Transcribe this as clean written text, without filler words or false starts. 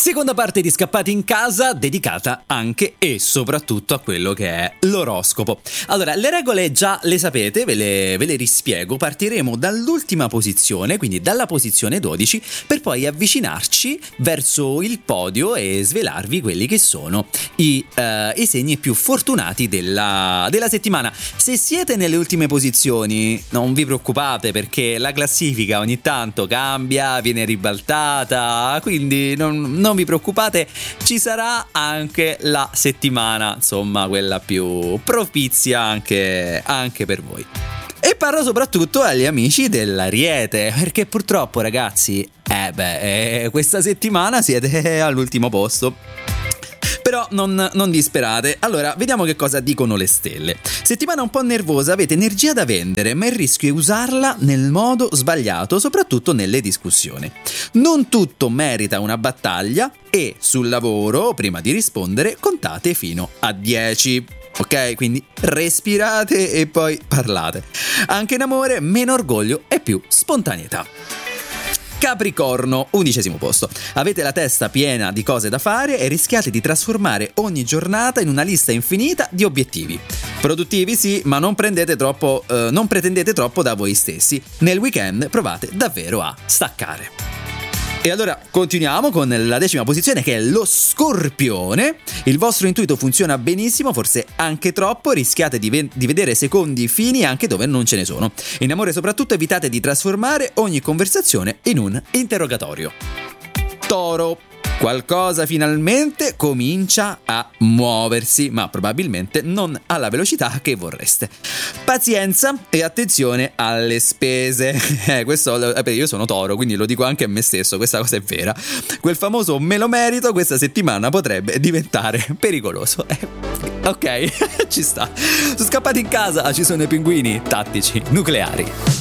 Seconda parte di Scappati in casa, dedicata anche e soprattutto a quello che è l'oroscopo. Allora, le regole già le sapete, ve le rispiego. Partiremo dall'ultima posizione, quindi dalla posizione 12, per poi avvicinarci verso il podio e svelarvi quelli che sono i segni più fortunati della settimana. Se siete nelle ultime posizioni, non vi preoccupate, perché la classifica ogni tanto cambia, viene ribaltata, quindi non vi preoccupate, ci sarà anche la settimana, insomma, quella più propizia anche per voi. E parlo soprattutto agli amici dell'Ariete, perché purtroppo, ragazzi, questa settimana siete all'ultimo posto. Però non disperate. Allora, vediamo che cosa dicono le stelle. Settimana un po' nervosa, avete energia da vendere, ma il rischio è usarla nel modo sbagliato, soprattutto nelle discussioni. Non tutto merita una battaglia e sul lavoro, prima di rispondere, contate fino a 10. Ok, quindi respirate e poi parlate. Anche in amore, meno orgoglio e più spontaneità. Capricorno, 11° posto. Avete la testa piena di cose da fare e rischiate di trasformare ogni giornata in una lista infinita di obiettivi. Produttivi sì, ma non pretendete troppo da voi stessi. Nel weekend provate davvero a staccare. E allora continuiamo con la 10ª posizione, che è lo Scorpione. Il vostro intuito funziona benissimo, forse anche troppo, rischiate di vedere secondi fini anche dove non ce ne sono. In amore soprattutto evitate di trasformare ogni conversazione in un interrogatorio. Toro. Qualcosa finalmente comincia a muoversi, ma probabilmente non alla velocità che vorreste. Pazienza e attenzione alle spese. Questo, io sono Toro, quindi lo dico anche a me stesso, questa cosa è vera. Quel famoso me lo merito questa settimana potrebbe diventare pericoloso. Ok, ci sta. Su Scappati in casa ci sono i pinguini tattici nucleari.